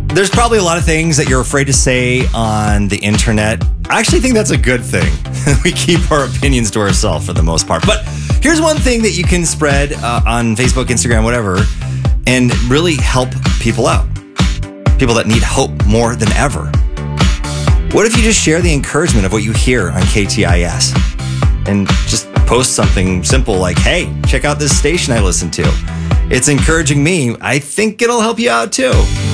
There's probably a lot of things that you're afraid to say on the internet. I actually think that's a good thing. We keep our opinions to ourselves for the most part. But here's one thing that you can spread on Facebook, Instagram, whatever, and really help people out. People that need hope more than ever. What if you just share the encouragement of what you hear on KTIS and just post something simple like, hey, check out this station I listen to. It's encouraging me. I think it'll help you out too.